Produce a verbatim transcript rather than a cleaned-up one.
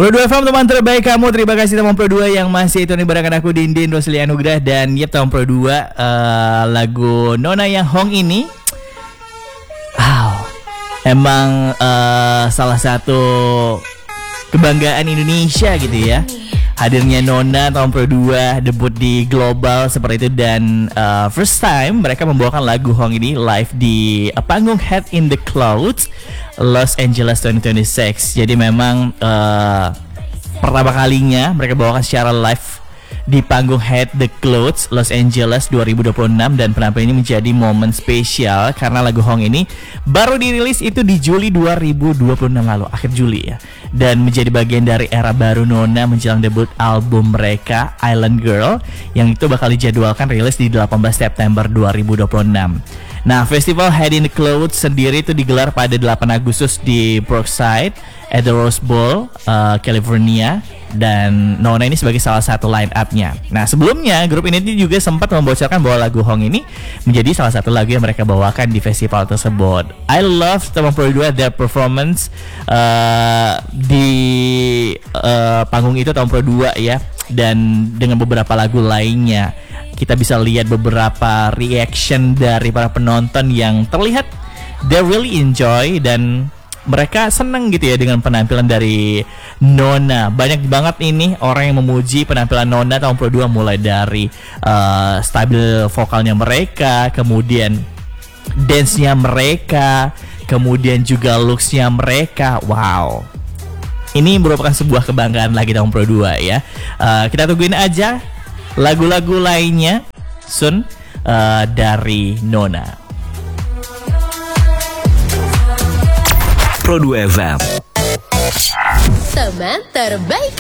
Pro dua F M teman terbaik kamu. Terima kasih teman Pro dua yang masih itu nih bareng aku Dindin Rosli Anugrah. Dan yep teman Pro dua, uh, lagu Nona Yang Hong ini wow, emang uh, salah satu kebanggaan Indonesia gitu ya. Hadirnya Nona tahun Pro dua debut di global seperti itu. Dan uh, first time mereka membawakan lagu Hong ini live di uh, panggung Head in the Clouds Los Angeles dua ribu dua puluh enam. Jadi memang uh, pertama kalinya mereka bawakan secara live di panggung Head the Clouds Los Angeles dua ribu dua puluh enam. Dan penampilan ini menjadi momen spesial karena lagu Hong ini baru dirilis itu di Juli dua ribu dua puluh enam lalu, akhir Juli ya. Dan menjadi bagian dari era baru Nona menjelang debut album mereka Island Girl, yang itu bakal dijadwalkan rilis di delapan belas September dua ribu dua puluh enam. Nah, festival Head in the Clouds sendiri itu digelar pada delapan Agustus di Brookside at the Rose Bowl, uh, California. Dan Nona ini sebagai salah satu line up-nya. Nah, sebelumnya grup ini juga sempat membocorkan bahwa lagu Hong ini menjadi salah satu lagu yang mereka bawakan di festival tersebut. I love teman Pro dua their performance uh, di uh, panggung itu tahun Pro dua ya. Dan dengan beberapa lagu lainnya kita bisa lihat beberapa reaction dari para penonton yang terlihat they really enjoy dan mereka seneng gitu ya dengan penampilan dari Nona. Banyak banget ini orang yang memuji penampilan Nona tahun Pro dua, mulai dari uh, stabil vokalnya mereka, kemudian dance-nya mereka, kemudian juga looks-nya mereka. Wow, ini merupakan sebuah kebanggaan lagi tahun Pro dua ya. uh, Kita tungguin aja lagu-lagu lainnya soon uh, dari Nona. Pro dua F M, teman terbaik